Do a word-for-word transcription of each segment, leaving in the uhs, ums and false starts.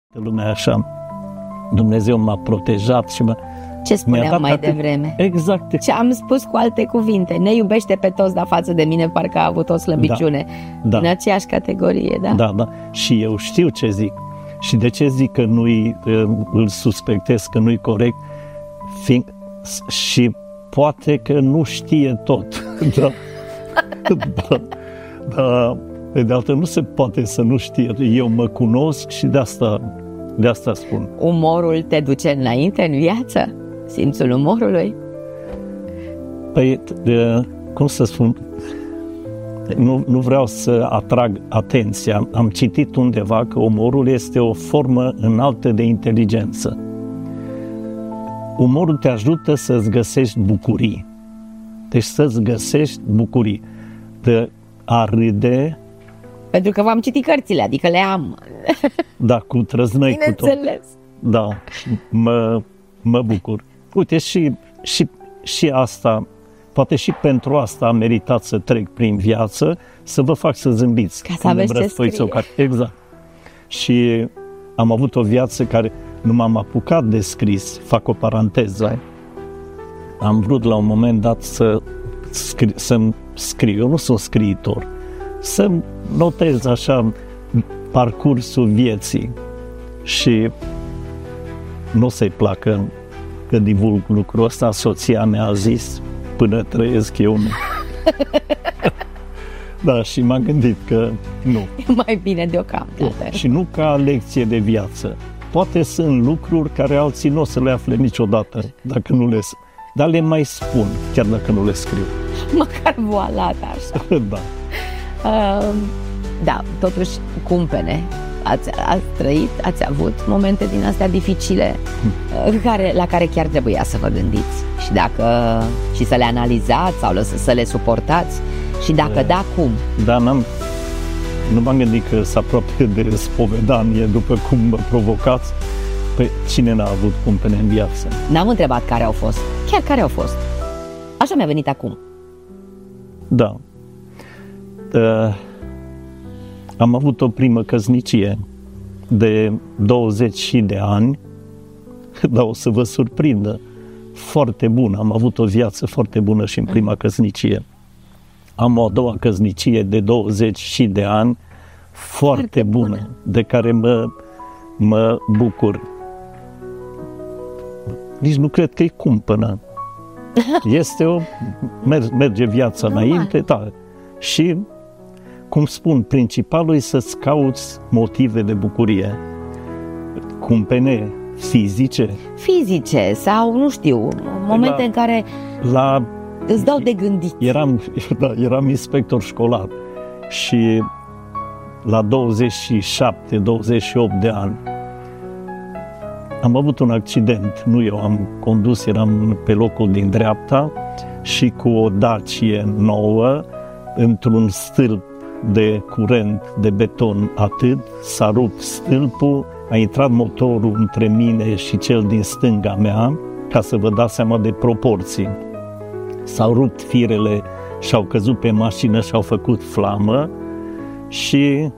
Lumea așa, Dumnezeu m-a protejat și m-a... Ce spuneam mai devreme? Exact. Ce am spus cu alte cuvinte. Ne iubește pe toți, dar față de mine parcă a avut o slăbiciune. Da, în da. aceeași categorie, da? Da, da. Și eu știu ce zic. Și de ce zic că nu-i, îl suspectez că nu-i corect? Fiind, și poate că nu știe tot. Da. Da. Da. Pe de altă, nu se poate să nu știe. Eu mă cunosc și de asta, de asta spun. Umorul te duce înainte în viață? Simțul umorului? Păi, de, cum să spun, nu, nu vreau să atrag atenția. Am citit undeva că umorul este o formă înaltă de inteligență. Umorul te ajută să-ți găsești bucurii. Deci să-ți găsești bucurii. De a râde... Pentru că v-am citit cărțile, adică le am. Da, cu trăznăi, cu tot. Bineînțeles. Da, mă, mă bucur. Uite, și, și, și asta, poate și pentru asta am meritat să trec prin viață, să vă fac să zâmbiți. Ca să aveți ce scrie. Exact. Și am avut o viață care nu m-am apucat de scris, fac o paranteză. Am vrut la un moment dat să scri, să-mi scriu, eu nu sunt scriitor, să notez așa parcursul vieții și nu o să-i placă că divulg lucrul ăsta. Soția mea a zis, până trăiesc eu nu. Da, și m-am gândit că nu. E mai bine deocamdată. Și nu ca lecție de viață. Poate sunt lucruri care alții nu o să le afle niciodată, dacă nu le... Dar le mai spun, chiar dacă nu le scriu. Măcar voalat așa. Da. Uh, da, totuși, cumpene. Ați, ați trăit, ați avut momente din astea dificile uh, care, la care chiar trebuia să vă gândiți. Și dacă și să le analizați sau să, să le suportați. Și dacă da, cum? Da, n-am, nu m-am gândit că se apropie de spovedanie după cum mă provocați. Păi cine n-a avut cumpene în viață? N-am întrebat care au fost. Chiar care au fost. Așa mi-a venit acum. Da. Uh, am avut o primă căsnicie de douăzeci de ani, dar o să vă surprindă. Foarte bună. Am avut o viață foarte bună și în prima căsnicie. Am o a doua căsnicie de douăzeci de ani, foarte, foarte bună, bună, de care mă, mă bucur. Nici nu cred că e cumpănă. Este o... merge viața înainte, da. Și, cum spun, principalul e să-ți cauți motive de bucurie. Cumpene fizice. Fizice sau, nu știu, momente la, în care la, îți dau de gândit. Eram, da, eram inspector școlar și la douăzeci și șapte douăzeci și opt de ani am avut un accident. Nu eu am condus, eram pe locul din dreapta și cu o Dacie nouă, într-un stâlp de curent de beton atât, s-a rupt stâlpul, a intrat motorul între mine și cel din stânga mea, ca să vă dați seama de proporții. S-au rupt firele și au căzut pe mașină și au făcut flamă și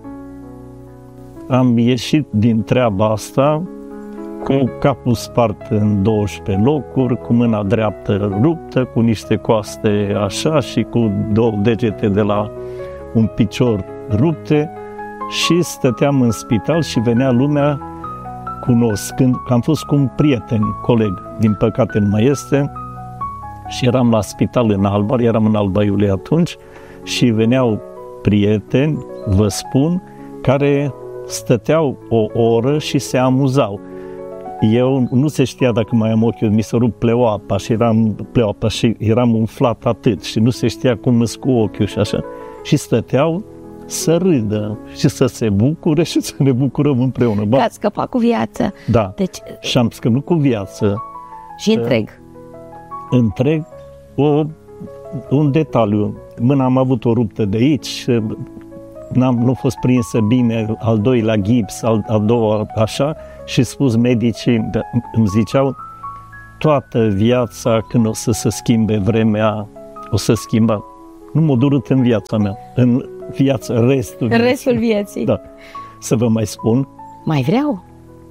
am ieșit din treaba asta cu capul spart în douăsprezece locuri, cu mâna dreaptă ruptă, cu niște coaste așa și cu două degete de la un picior rupte și stăteam în spital și venea lumea cunoscând, că am fost cu un prieten, coleg, din păcate nu mai este, și eram la spital în Alba, eram în Alba Iulia atunci și veneau prieteni, vă spun, care stăteau o oră și se amuzau. Eu nu se știa dacă mai am ochiul, mi s-a rupt pleoapa și eram, pleoapa și eram umflat atât și nu se știa cum îs cu ochiul și așa. Și stăteau să râdă și să se bucure și să ne bucurăm împreună. Că ați scăpat cu viață. Da, deci... și am scăpat cu viață. Și întreg. Întreg, o, un detaliu. Mâna am avut o ruptă de aici, n-am, nu fost prinsă bine, al doilea gips, al, al doua așa, și spus medicii, îmi ziceau, toată viața când o să se schimbe vremea, o să schimba. Nu m-a durut în viața mea, în viața, restul vieții. Restul vieții. Da. Să vă mai spun? Mai vreau?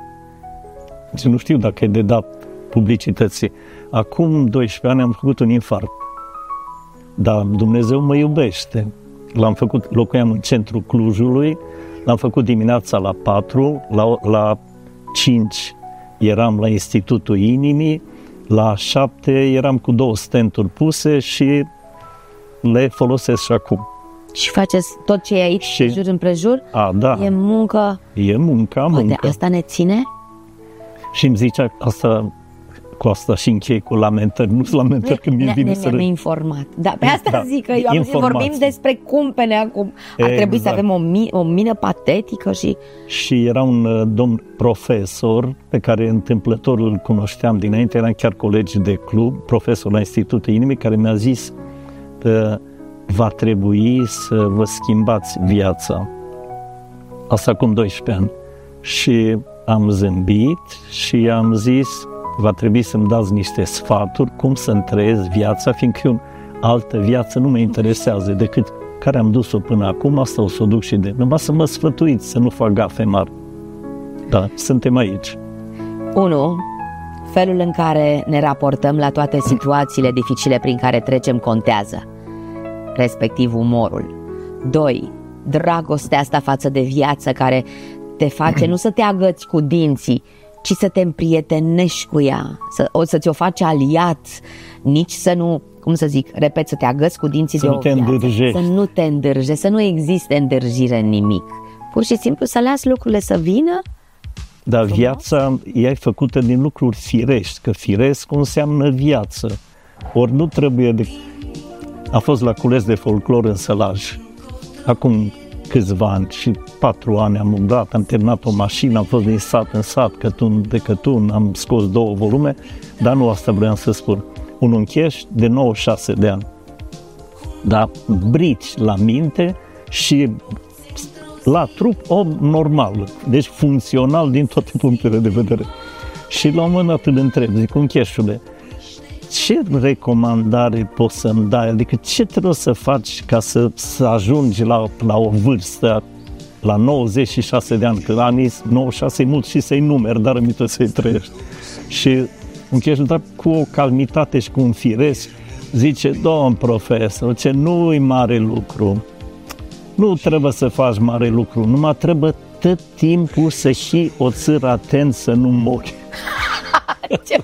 și nu știu dacă e de dat publicității. Acum doisprezece ani am făcut un infarct. Dar Dumnezeu mă iubește. L-am făcut, locuiam în centrul Clujului, l-am făcut dimineața la patru, la, la cinci eram la Institutul Inimii, la șapte eram cu două stenturi puse și le folosesc și acum. Și faceți tot ce e aici, și... jur împrejur? A, da. E muncă? E muncă, muncă. Uite, asta ne ține? Și îmi zicea, asta, cu asta și închei cu lamentări, nu-s lamentări ne, când mi-e bine să... Ne-am informat. Da, pe asta da, zic că eu am zis, vorbim despre cumpene acum. Ar exact. trebui să avem o, mi- o mină patetică și... Și era un uh, domn profesor pe care întâmplător îl cunoșteam dinainte, eram chiar colegi de club, profesor la Institutul Inimii, care mi-a zis că va trebui să vă schimbați viața. Asta acum doisprezece ani. Și am zâmbit și am zis, va trebui să-mi dați niște sfaturi cum să-mi trăiesc viața, fiindcă eu altă viață nu mă interesează decât care am dus-o până acum, asta o să o duc și de... Numai să mă sfătuiți, să nu fac gafe mari. Da, suntem aici. unu. Felul în care ne raportăm la toate situațiile dificile prin care trecem contează, respectiv umorul. doi. Dragostea asta față de viață care te face nu să te agăți cu dinții, ci să te împrietenești cu ea, să, o, să ți-o faci aliat, nici să nu, cum să zic, repet, să te agăți cu dinții să de o viață, să nu te îndârjești, să nu existe îndârjire în nimic. Pur și simplu să lași lucrurile să vină. Dar viața e făcută din lucruri firești, că firesc înseamnă viață. Ori nu trebuie de... A fost la cules de folclor în Sălaj, acum câțiva ani și patru ani am umblat, am terminat o mașină, am fost din sat în sat, cătun de cătun, am scos două volume, dar nu asta vreau să spun. Un uncheș de nouăzeci și șase de ani. Dar brici la minte și la trup om normal, deci funcțional din toate punctele de vedere. Și la un moment dat îl întreb, zic, uncheșule, ce recomandare poți să-mi dai? Adică ce trebuie să faci ca să, să ajungi la, la o vârstă, la nouăzeci și șase de ani, că anii nouăzeci și șase e mult și să-i numeri, dar îmi să-i trăiești. Și uncheșul, dar cu o calmitate și cu un firesc, zice, domn profesor, ce nu-i mare lucru, nu trebuie să faci mare lucru, numai trebuie tot timpul să și o țâră atent să nu mori. Ce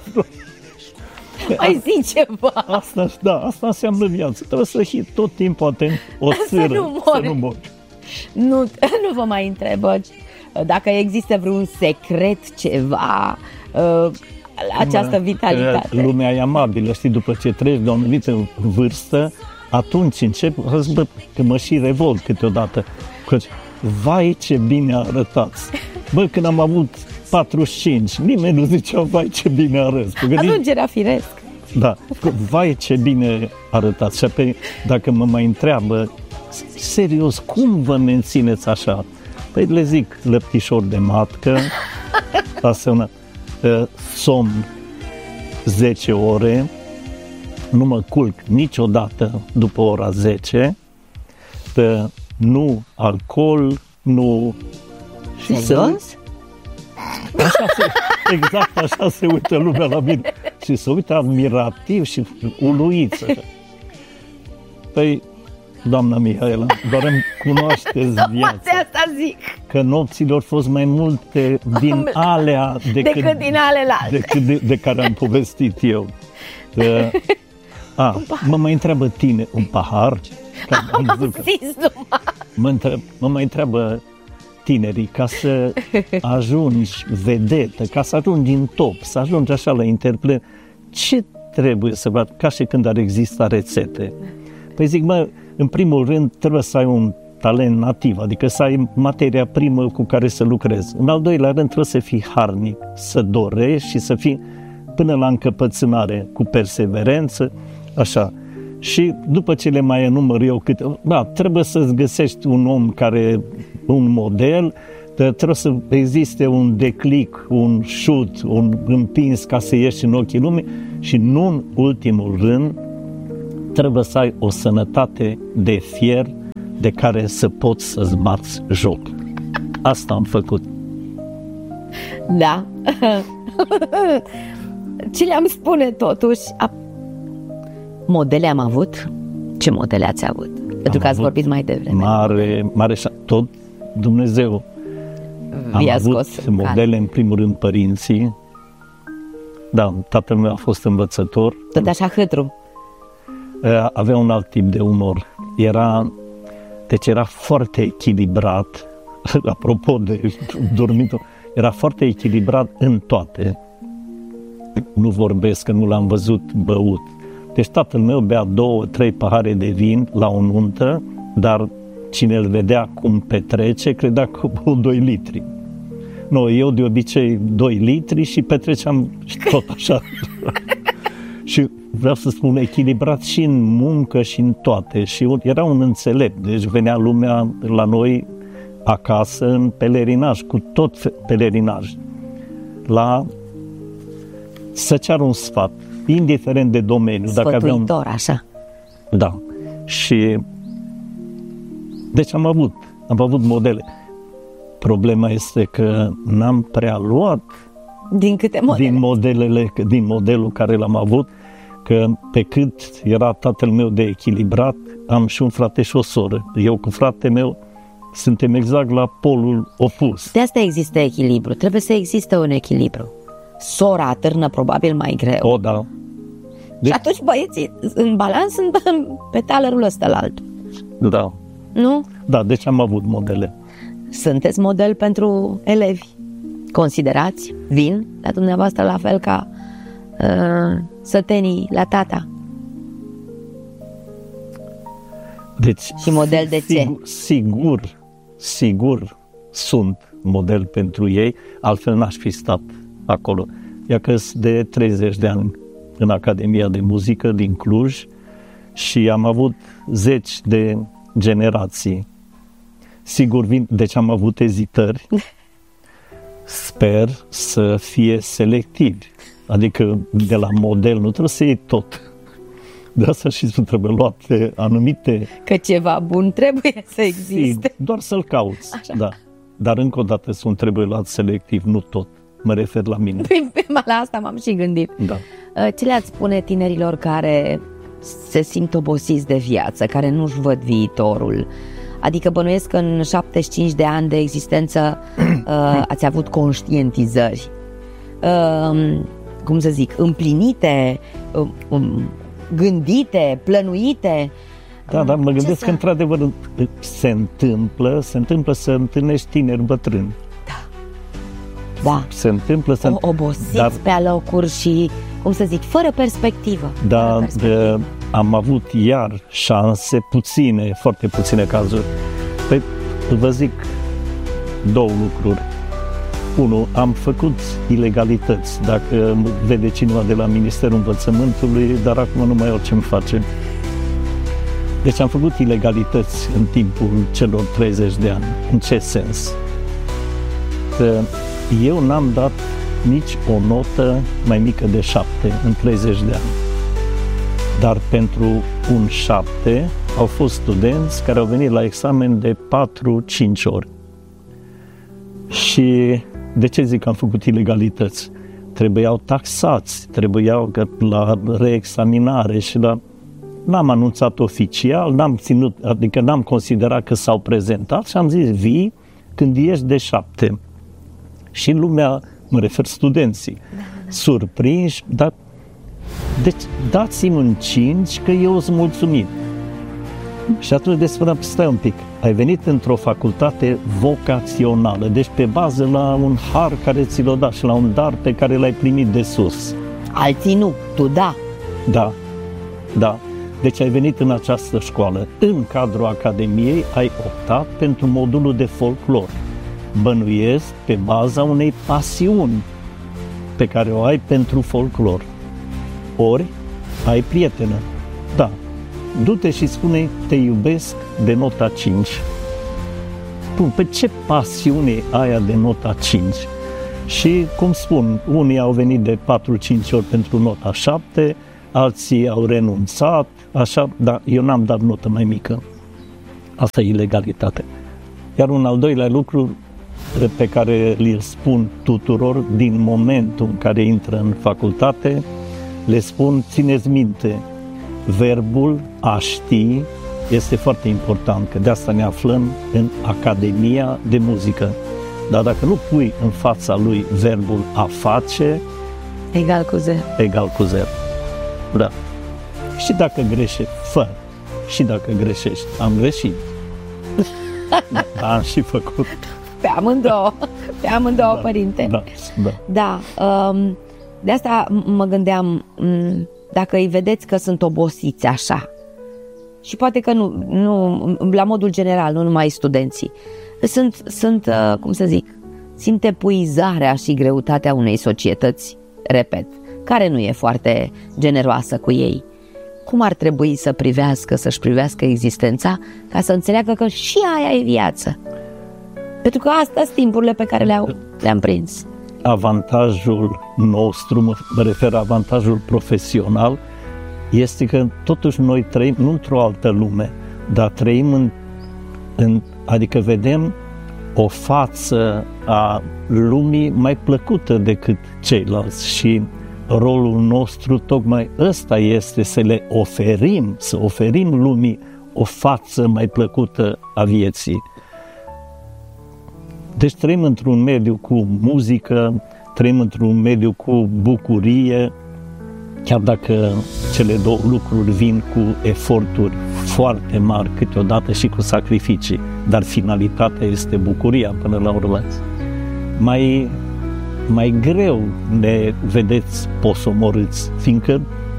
mai zi ceva. Asta, da, asta înseamnă viață. Trebuie să fii tot timpul atent, o țâră, să nu mori. Să nu, mori. Nu, nu vă mai întreb dacă există vreun secret, ceva, uh, această vitalitate. Lumea e amabilă, știi, după ce treci de o anumită vârstă, atunci încep, bă, că mă și revolt câteodată, că, vai ce bine arătați. Bă, când am avut patruzeci și cinci, nimeni nu zicea, vai ce bine arăți. Atunci era firesc. Da, vai ce bine arătați. Și apoi, dacă mă mai întreabă, serios, cum vă mențineți așa? Păi le zic, lăptișor de matcă, asta somn zece ore, nu mă culc niciodată după ora zece, nu alcool, nu... Serios? Așa se, exact așa se uită lumea la mine și se uită admirativ și uluiți așa. Păi, doamna Mihaela, doar îmi cunoașteți viața. Asta zic. Că nopțile au fost mai multe din alea decât, decât din alelalte. Decât de, de care am povestit eu. Uh, a, mă mai întreabă tine un pahar? Am, am zis numai. Mă, întreb, mă mai întreabă tinerii, ca să ajungi vedetă, ca să ajungi în top, să ajungi așa la interpret, ce trebuie să faci? Ca și când ar exista rețete. Păi zic, mă, în primul rând trebuie să ai un talent nativ, adică să ai materia primă cu care să lucrezi. În al doilea rând trebuie să fii harnic, să dorești și să fii până la încăpățânare, cu perseverență, așa. Și după ce le mai enumăr eu câte, da, trebuie să-ți găsești un om care, un model, trebuie să existe un declic, un șut, un împins ca să ieși în ochii lumii și nu în ultimul rând trebuie să ai o sănătate de fier de care să poți să-ți bați joc. Asta am făcut. Da. Ce le-am spune totuși? A... Modele am avut? Ce modele ați avut? Pentru am că ați vorbit mai devreme. Mare, mare, tot Dumnezeu. Vi-a am avut scos în modele, cal. în primul rând, părinții. Da, tatăl meu a fost învățător. Tot așa hâtru. Avea un alt tip de umor. Era, deci era foarte echilibrat. Apropo de dormitul, era foarte echilibrat în toate. Nu vorbesc că nu l-am văzut băut. Deci tatăl meu bea două, trei pahare de vin la o nuntă, dar cine îl vedea cum petrece, credea că bău doi litri. Nu, eu de obicei doi litri și petreceam tot așa. Și vreau să spun echilibrat și în muncă și în toate. Și era un înțelept, deci venea lumea la noi acasă în pelerinaj, cu tot pelerinaj. La să ceară un sfat, indiferent de domeniu. Sfătuitor, dacă aveam... așa. Da. Și deci am avut, am avut modele. Problema este că n-am prea luat din câte modele? Din modelele, din modelul care l-am avut, că pe cât era tatăl meu de echilibrat, am și un frate și o soră. Eu cu fratele meu suntem exact la polul opus. De asta există echilibru. Trebuie să existe un echilibru. Sora atârnă probabil mai greu. O, da. De... Și atunci băieții în balans sunt pe talerul ăsta la altul. Da. Nu? Da, deci am avut modele. Sunteți model pentru elevi. Considerați? Vin la dumneavoastră la fel ca uh, sătenii la tata. Deci, și model de ce? Sigur, sigur, sigur sunt model pentru ei, altfel n-aș fi stat acolo. Ia că sunt de treizeci de ani în Academia de Muzică din Cluj și am avut zeci de generații. Sigur vin, deci am avut ezitări. Sper să fie selectivi. Adică de la model nu trebuie să iei tot. De asta și nu trebuie luate anumite... Că ceva bun trebuie să existe. Doar să-l cauți. Da. Dar încă o dată sunt trebuie luat selectiv, nu tot. Mă refer la mine. La asta m-am și gândit. Da. Ce le-ați spune tinerilor care se simt obosiți de viață, care nu-și văd viitorul? Adică bănuiesc că în șaptezeci și cinci de ani de existență uh, ați avut conștientizări, uh, cum să zic, împlinite, uh, um, gândite, plănuite. Da, dar mă gândesc să... că într-adevăr se întâmplă, se întâmplă să întâlnești tineri bătrâni. Da. Da. Se întâmplă să... O, obosiți dar... pe alocuri și, cum să zic, fără perspectivă. Da, fără perspectivă. De, am avut iar șanse, puține, foarte puține cazuri. Păi, vă zic două lucruri. Unu, am făcut ilegalități, dacă vede cineva de la Ministerul Învățământului, dar acum nu mai au ce-mi face. Deci am făcut ilegalități în timpul celor treizeci de ani. În ce sens? Că eu n-am dat nici o notă mai mică de șapte în treizeci de ani. Dar pentru un șapte au fost studenți care au venit la examen de patru cinci ori. Și de ce zic că am făcut ilegalități? Trebuiau taxați, trebuiau la reexaminare și la... N-am anunțat oficial, n-am ținut, adică n-am considerat că s-au prezentat și am zis vii când ești de șapte. Și lumea, mă refer studenții, surprinși, dar deci dați-mi un cinci că eu sunt mulțumit. Și atunci de spuneam, stai un pic, ai venit într-o facultate vocațională, deci pe bază la un har care ți l-a dat și la un dar pe care l-ai primit de sus. Alții nu, tu da. Da, da. Deci ai venit în această școală. În cadrul Academiei ai optat pentru modulul de folclor. Bănuiesc pe baza unei pasiuni pe care o ai pentru folclor. Ori ai prietenă. Da. Du-te și spune te iubesc de nota cinci. Bun, pe ce pasiune aia de nota cinci? Și cum spun, unii au venit de patru cinci ori pentru nota șapte, alții au renunțat, așa, dar eu n-am dat notă mai mică. Asta e ilegalitate. Iar un al doilea lucru, pe care îl spun tuturor din momentul în care intră în facultate, le spun, țineți minte, verbul a ști este foarte important, că de asta ne aflăm în Academia de Muzică. Dar dacă nu pui în fața lui verbul a face, egal cu zero. Egal cu zero. Da. Și dacă greșești, fă. Și dacă greșești, am greșit. Am și făcut. Pe amândouă, pe amândouă, da, părinte. Da, da. Da, um, de asta mă gândeam, um, dacă îi vedeți că sunt obosiți așa, și poate că nu, nu la modul general, nu numai studenții, sunt, sunt uh, cum să zic, simt epuizarea și greutatea unei societăți, repet, care nu e foarte generoasă cu ei. Cum ar trebui să privească, să-și privească existența, ca să înțeleagă că și aia e viață? Pentru că astea sunt timpurile pe care le-au, le-am prins. Avantajul nostru, mă refer la avantajul profesional, este că totuși noi trăim nu într-o altă lume, dar trăim în, în adică vedem o față a lumii mai plăcută decât ceilalți și rolul nostru tocmai ăsta este să le oferim, să oferim lumii o față mai plăcută a vieții. Deci trăim într-un mediu cu muzică, trăim într-un mediu cu bucurie, chiar dacă cele două lucruri vin cu eforturi foarte mari câteodată și cu sacrificii, dar finalitatea este bucuria până la urmă. Mai, mai greu ne vedeți posomorâți, fiindcă,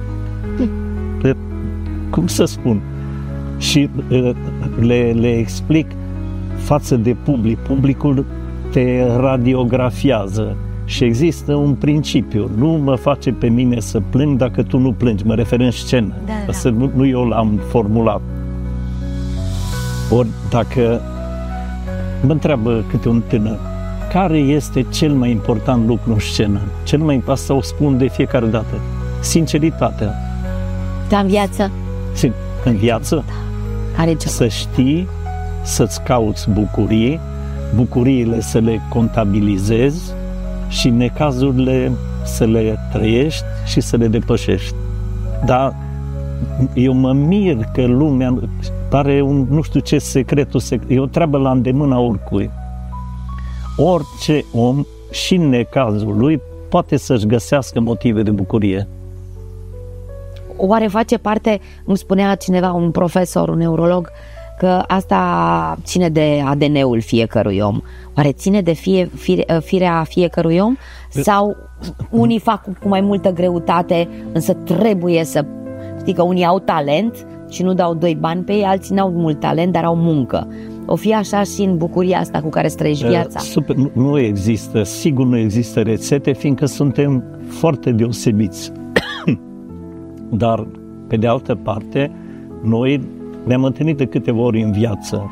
cum să spun, și le, le explic față de public, publicul te radiografiază și există un principiu, nu mă face pe mine să plâng dacă tu nu plângi, mă refer în scenă, da, da. Asta nu, nu eu l-am formulat. Ori dacă mă întreabă câte un tânăr, care este cel mai important lucru în scenă? Cel mai, asta o spun de fiecare dată, sinceritatea. Da, în viață? Sim, în viață, da. Care ce? Să știi, să-ți cauți bucurii, bucuriile să le contabilizezi și necazurile să le trăiești și să le depășești. Dar eu mă mir că lumea pare un nu știu ce secretul, e o treabă la îndemâna oricui. Orice om și în necazul lui poate să-și găsească motive de bucurie. Oare face parte, îmi spunea cineva, un profesor, un neurolog, că asta ține de A D N-ul fiecărui om. Oare ține de fie, fire, firea fiecărui om? Sau unii fac cu mai multă greutate, însă trebuie să... Știi că unii au talent și nu dau doi bani pe ei, alții n-au mult talent, dar au muncă. O fi așa și în bucuria asta cu care îți trăiești viața? Super, nu, nu există, sigur nu există rețete, fiindcă suntem foarte deosebiți. Dar, pe de altă parte, noi ne-am întâlnit de câteva ori în viață.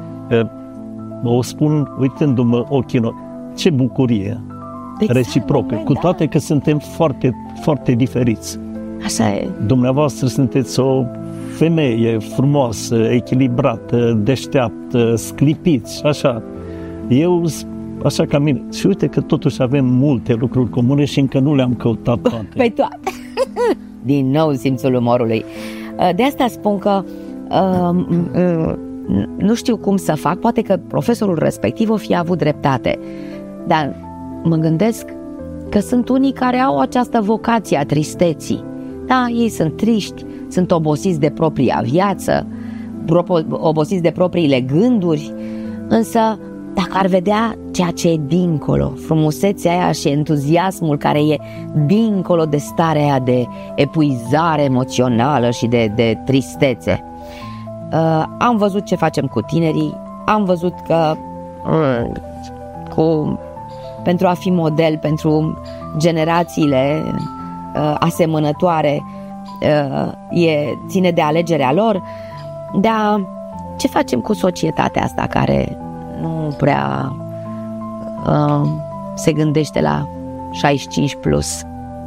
O spun uitându-mă ochii, ce bucurie exact, reciprocă, moment, cu toate da. Că suntem foarte, foarte diferiți. Așa e. Dumneavoastră sunteți o femeie frumoasă, echilibrată, deșteaptă, sclipiți, așa. Eu, așa ca mine. Și uite că totuși avem multe lucruri comune și încă nu le-am căutat toate. Pe toate. Din nou simțul umorului. De asta spun că uh, uh, nu știu cum să fac, poate că profesorul respectiv o fi avut dreptate, dar mă gândesc că sunt unii care au această vocație a tristeții. Da, ei sunt triști, sunt obosiți de propria viață, obosiți de propriile gânduri, însă dacă ar vedea ceea ce e dincolo, frumusețea aia și entuziasmul care e dincolo de starea aia de epuizare emoțională și de, de tristețe. Uh, am văzut ce facem cu tinerii, am văzut că uh, cu, pentru a fi model pentru generațiile uh, asemănătoare uh, e, ține de alegerea lor, dar ce facem cu societatea asta care nu prea uh, se gândește la șaizeci și cinci plus?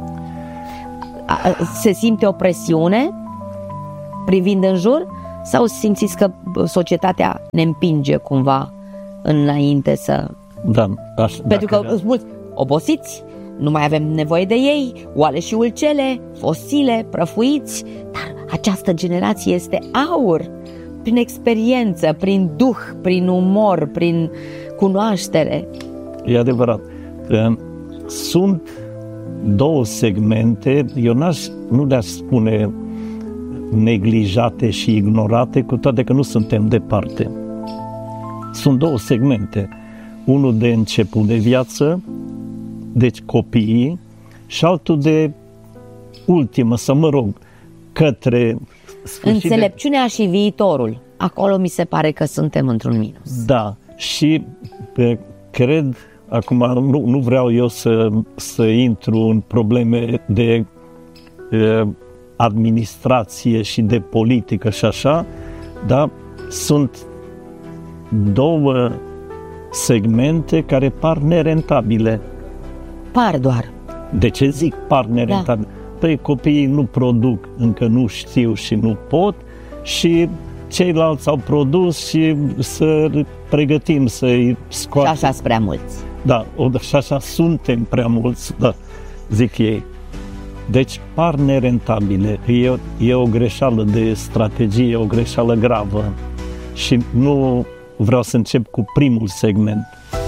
Se simte o presiune privind în jur sau simțiți că societatea ne împinge cumva înainte să Da, așa, Pentru că dacă- sunt mulți obosiți, nu mai avem nevoie de ei, oale și ulcele, fosile, prăfuiți, dar această generație este aur, prin experiență, prin duh, prin umor, prin cunoaștere. E adevărat. Sunt două segmente, eu n-aș, nu le-aș spune neglijate și ignorate, cu toate că nu suntem departe. Sunt două segmente. Unul de început de viață, deci copiii, și altul de ultimă, să mă rog, către sfârșit de- Înțelepciunea și viitorul. Acolo mi se pare că suntem într-un minus. Da, și pe, cred, acum nu, nu vreau eu să, să intru în probleme de e, administrație și de politică și așa, dar sunt două segmente care par nerentabile. Par doar. De ce zic par nerentabile? Da. Păi copiii nu produc, încă nu știu și nu pot, și ceilalți au produs și să pregătim să-i scoatem. Și așa sunt prea mulți. Da, o, și așa suntem prea mulți, da, zic ei. Deci par nerentabile, e, e o greșeală de strategie, o greșeală gravă, și nu vreau să încep cu primul segment.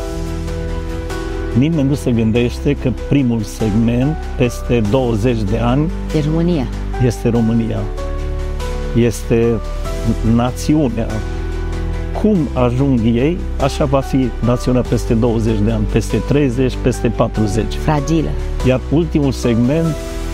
Nimeni nu se gândește că primul segment, peste douăzeci de ani, De România. este România, este națiunea. Cum ajung ei, așa va fi națiunea peste douăzeci de ani, peste treizeci, peste patruzeci. Fragilă. Iar ultimul segment,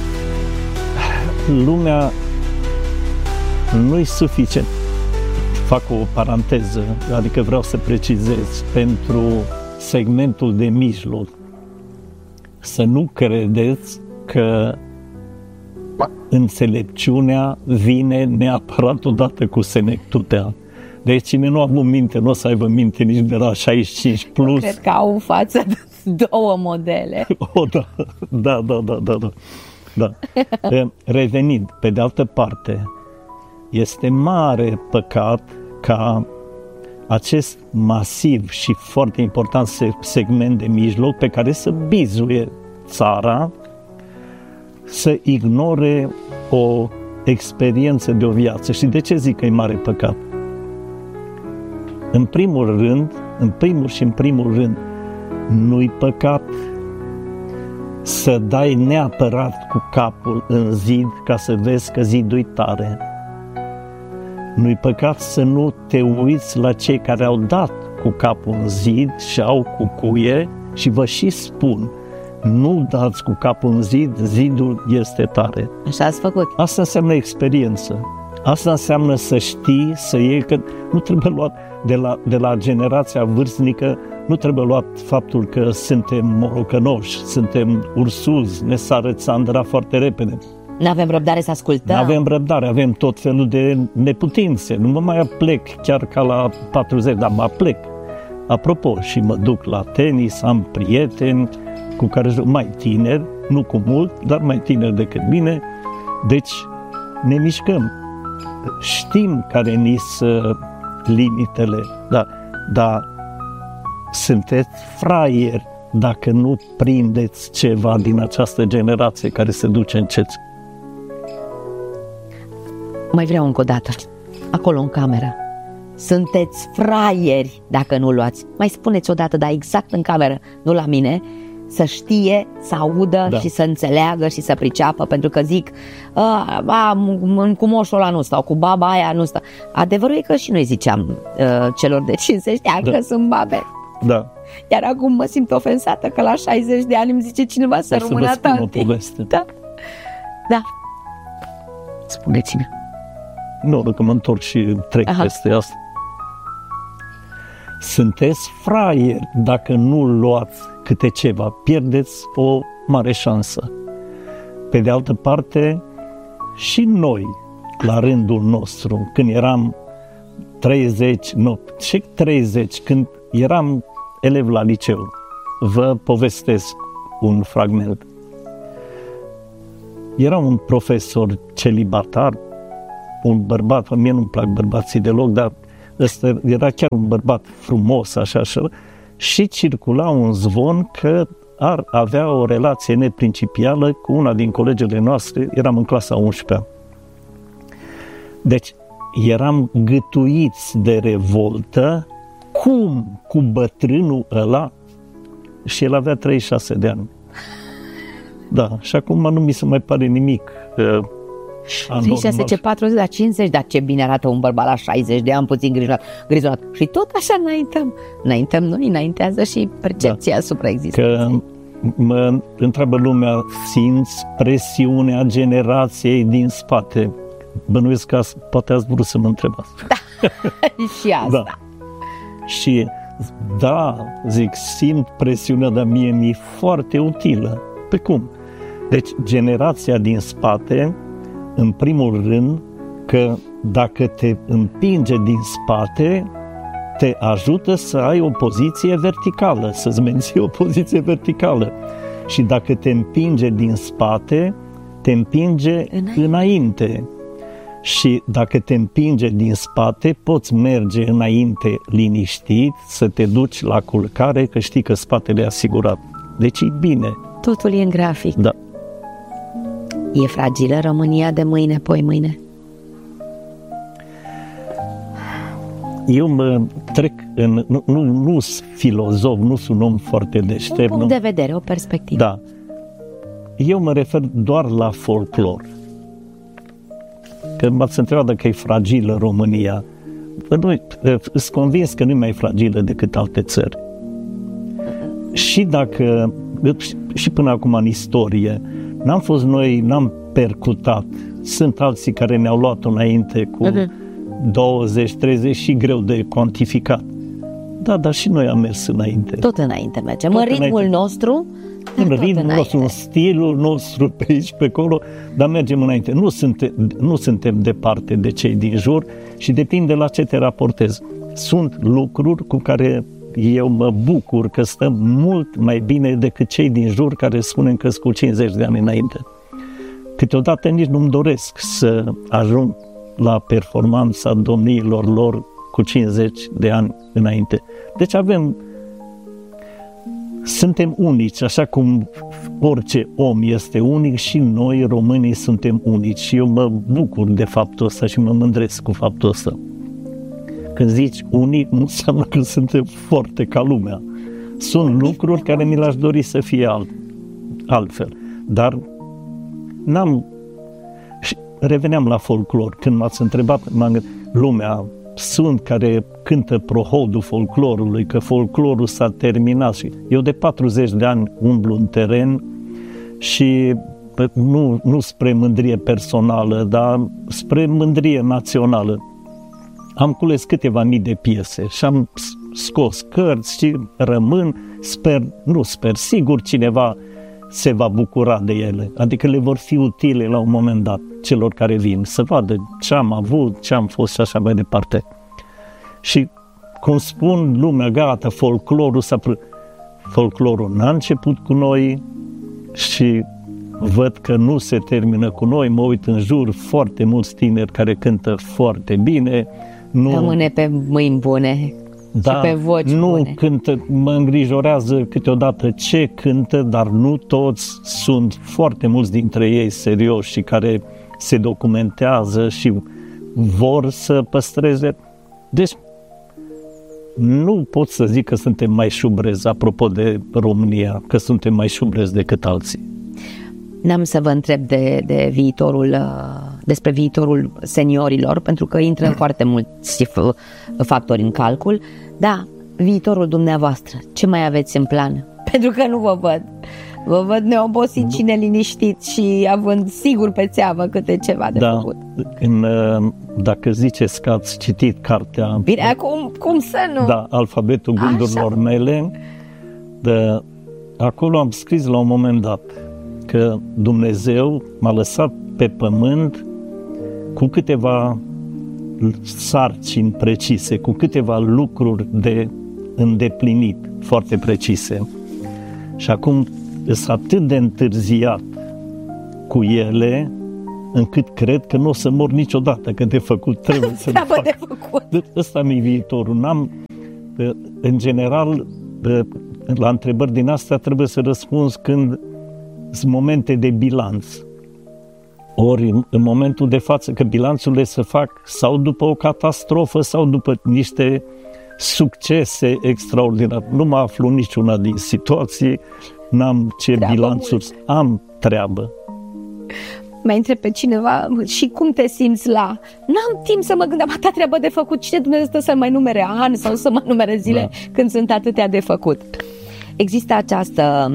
lumea nu-i suficient. Fac o paranteză, adică vreau să precizez, pentru segmentul de mijloc. Să nu credeți că înțelepciunea vine neapărat odată cu senectutea. Deci cine nu a avut minte, nu o să aibă minte nici de la șaizeci și cinci plus. Cred că au în față două modele. O, da, da, da, da, da, da. da. Revenind, pe de altă parte, este mare păcat ca acest masiv și foarte important segment de mijloc pe care să bizuie țara să ignore o experiență de o viață. Și de ce zic că e mare păcat? În primul rând, în primul și în primul rând, nu-i păcat să dai neapărat cu capul în zid ca să vezi că zidul-i tare. Nu-i păcat să nu te uiți la cei care au dat cu capul în zid și au cucuie, și vă și spun, nu dați cu capul în zid, zidul este tare. Așa ați făcut. Asta înseamnă experiență. Asta înseamnă să știi, să iei, că nu trebuie luat de la, de la generația vârstnică, nu trebuie luat faptul că suntem morocănoși, suntem ursuzi, ne sară țandăra foarte repede. N-avem răbdare să ascultăm. Nu avem răbdare, avem tot felul de neputințe. Nu mă mai aplec chiar ca la patruzeci, dar mă aplec. Apropo, și mă duc la tenis, am prieteni cu care joc, mai tineri, nu cu mult, dar mai tineri decât mine. Deci ne mișcăm. Știm care ni sunt limitele, dar, dar sunteți fraieri dacă nu prindeți ceva din această generație care se duce încet. Mai vreau încă o dată. Acolo în cameră. Sunteți fraieri dacă nu luați. Mai spuneți o dată, dar exact în cameră, nu la mine, să știe, să audă, da, și să înțeleagă și să priceapă, pentru că zic, a, a, cu moșul ăla nu stau, cu baba aia nu stau. Adevărul e că și noi ziceam uh, celor de cincizeci de ani, da, că sunt babe. Da. Iar acum mă simt ofensată că la șaizeci de ani îmi zice cineva să rămână tanti. o poveste. Da. Da. Spuneți-mi. Nu, dacă mă întorc și trec Aha. peste asta. Sunteți fraieri dacă nu luați câte ceva, pierdeți o mare șansă. Pe de altă parte, și noi, la rândul nostru, când eram treizeci, nu, ce treizeci, când eram elev la liceu, vă povestesc un fragment. Era un profesor celibatar, un bărbat, mie nu-mi plac bărbații deloc, dar ăsta era chiar un bărbat frumos, așa, așa, și circula un zvon că ar avea o relație neprincipială cu una din colegele noastre, eram în clasa a unsprezecea. Deci eram gâtuiți de revoltă, cum cu bătrânul ăla, și el avea treizeci și șase de ani. Da, și acum nu mi se mai pare nimic uh, treizeci și șase, ce patruzeci, dar cincizeci, dar ce bine arată un bărbat la șaizeci de ani, puțin grizonat, grizonat. Și tot așa înaintăm. Înaintăm noi, înaintează și percepția da. asupra existenței. Că mă întreabă lumea, simți presiunea generației din spate? Bănuiesc că poate ați vrut să mă întrebați. Da, și asta. Da. Și da, zic, simt presiunea, dar mie mi-e foarte utilă. Pe cum? Deci, generația din spate, în primul rând, că dacă te împinge din spate, te ajută să ai o poziție verticală, să-ți menții o poziție verticală. Și dacă te împinge din spate, te împinge înainte. înainte. Și dacă te împinge din spate, poți merge înainte liniștit, să te duci la culcare, că știi că spatele e asigurat. Deci e bine. Totul e în grafic. Da. E fragilă România de mâine, poi mâine? Eu mă trec în... Nu, nu, nu sunt filozof, nu sunt om foarte deștept. Un punct nu? de vedere, o perspectivă. Da. Eu mă refer doar la folclor. Că m-ați întrebat dacă e fragilă România. Nu, sunt convins că nu e mai fragilă decât alte țări. Și dacă, și până acum în istorie, n-am fost noi, n-am percutat. Sunt alții care ne-au luat înainte cu uh-huh. douăzeci treizeci și greu de cuantificat. Da, dar și noi am mers înainte. Tot înainte mergem. Tot în ritmul înainte. nostru, în ritmul nostru, în stilul nostru, pe aici, pe acolo, dar mergem înainte. Nu suntem, nu suntem departe de cei din jur și depinde la ce te raportezi. Sunt lucruri cu care eu mă bucur că stăm mult mai bine decât cei din jur care spunem că sunt cu cincizeci de ani înainte. Câteodată nici nu-mi doresc să ajung la performanța domniilor lor cu cincizeci de ani înainte. Deci avem, suntem unici, așa cum orice om este unic și noi românii suntem unici și eu mă bucur de faptul ăsta și mă mândresc cu faptul ăsta. Când zici unic, nu înseamnă că suntem foarte ca lumea. Sunt lucruri care mi le-aș dori să fie alt, altfel. Dar n-am... Și reveneam la folclor. Când m-ați întrebat, m-am gândit, lumea, sunt care cântă prohodul folclorului, că folclorul s-a terminat. Și eu de patruzeci de ani umblu în teren și nu, nu spre mândrie personală, dar spre mândrie națională. Am cules câteva mii de piese și am scos cărți și rămân, sper, nu sper, sigur cineva se va bucura de ele, adică le vor fi utile la un moment dat celor care vin, să vadă ce am avut, ce am fost și așa mai departe. Și cum spun lumea, gata, folclorul s-a pr- folclorul n-a început cu noi și văd că nu se termină cu noi, mă uit în jur, foarte mulți tineri care cântă foarte bine. Nu, rămâne pe mâini bune da, și pe voci nu bune. Cântă, mă îngrijorează câteodată ce cântă, dar nu toți, sunt foarte mulți dintre ei serioși și care se documentează și vor să păstreze. Deci nu pot să zic că suntem mai șubrezi, apropo de România, că suntem mai șubrezi decât alții. N-am să vă întreb de, de viitorul, despre viitorul seniorilor, pentru că intră foarte mulți factori în calcul. Da, viitorul dumneavoastră, ce mai aveți în plan? Pentru că nu vă văd. Vă văd neobosit și neliniștit și având sigur pe țeavă câte ceva de da, făcut. În, dacă ziceți că ați citit cartea... Bine, acum, cum să nu? Da, Alfabetul gândurilor Așa. mele, de, acolo am scris la un moment dat că Dumnezeu m-a lăsat pe pământ cu câteva sarcini precise, cu câteva lucruri de îndeplinit foarte precise. Și acum sunt atât de întârziat cu ele, încât cred că nu o să mor niciodată, că de făcut trebuie să le fac. De făcut. Ăsta mi-e viitorul. N-am, în general, la întrebări din astea trebuie să răspunzi când sunt momente de bilanț. Ori în momentul de față, că bilanțurile se fac sau după o catastrofă sau după niște succese extraordinare. Nu mă aflu niciuna din situații, n-am ce treabă bilanțuri, mult. Am treabă. Mai întreb pe cineva, și cum te simți la... N-am timp să mă gândeam, atâta treabă de făcut, cine Dumnezeu stă să mai numere ani sau să mă numere zile, da, când sunt atâtea de făcut. Există această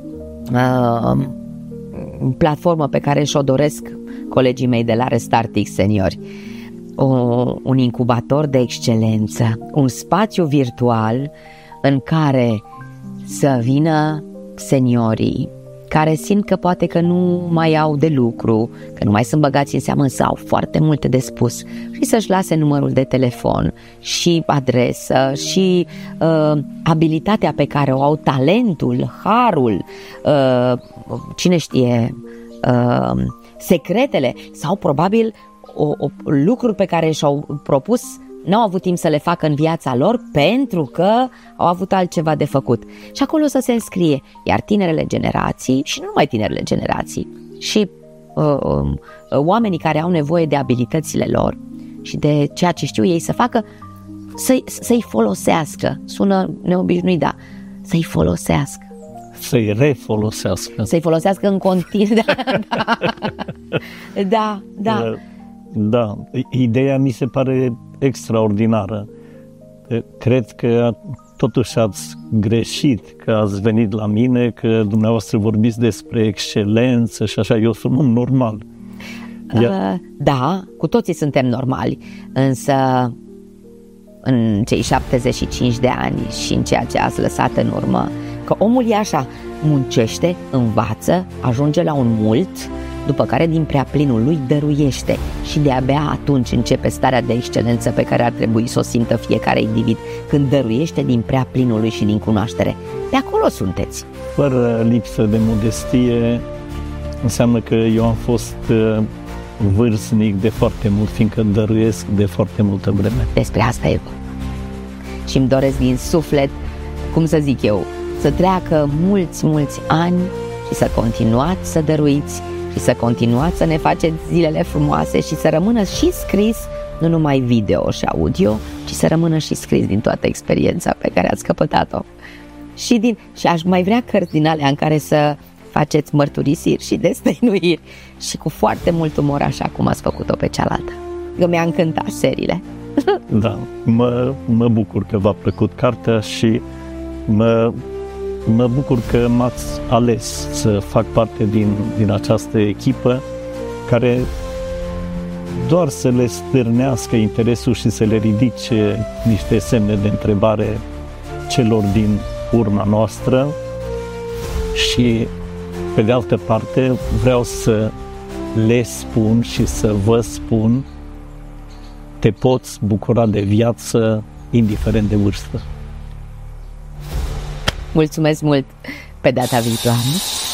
uh, platformă pe care și-o doresc colegii mei de la Restart X Seniori. O, un incubator de excelență, un spațiu virtual în care să vină seniorii care simt că poate că nu mai au de lucru, că nu mai sunt băgați în seamă, însă au foarte multe de spus, și să-și lase numărul de telefon și adresă și uh, abilitatea pe care o au, talentul, harul, uh, cine știe, uh, secretele sau probabil o, o, lucruri pe care și-au propus, n-au avut timp să le facă în viața lor pentru că au avut altceva de făcut. Și acolo să se înscrie. Iar tinerele generații, și nu numai tinerele generații, și uh, uh, oamenii care au nevoie de abilitățile lor și de ceea ce știu ei să facă, să-i, să-i folosească. Sună neobișnuit, da, să-i folosească. Să-i refolosească. Să-i folosească în continuu. Da, da, da. Da, ideea mi se pare extraordinară. Cred că totuși ați greșit că ați venit la mine, că dumneavoastră vorbiți despre excelență și așa, eu sunt un normal. Uh, da, cu toții suntem normali, însă în cei șaptezeci și cinci de ani și în ceea ce ați lăsat în urmă, că omul e așa, muncește, învață, ajunge la un mult, după care din prea plinul lui dăruiește și de-abia atunci începe starea de excelență pe care ar trebui să o simtă fiecare individ, când dăruiește din prea plinul lui și din cunoaștere. De acolo sunteți. Fără lipsă de modestie, înseamnă că eu am fost vârstnic de foarte mult, fiindcă dăruiesc de foarte multă vreme. Despre asta e. Și îmi doresc din suflet, cum să zic eu, să treacă mulți, mulți ani și să continuați să dăruiți și să continuați să ne faceți zilele frumoase și să rămână și scris, nu numai video și audio, ci să rămână și scris din toată experiența pe care ați căpătat-o. Și, din, și aș mai vrea cărți din alea în care să faceți mărturisiri și destăinuiri și cu foarte mult umor, așa cum ați făcut-o pe cealaltă. Că mi-a încântat seriile. Da, mă, mă bucur că v-a plăcut cartea și mă... Mă bucur că m-ați ales să fac parte din, din această echipă care doar să le stârnească interesul și să le ridice niște semne de întrebare celor din urma noastră și, pe de altă parte, vreau să le spun și să vă spun: te poți bucura de viață indiferent de vârstă. Mulțumesc mult! Pe data viitoare!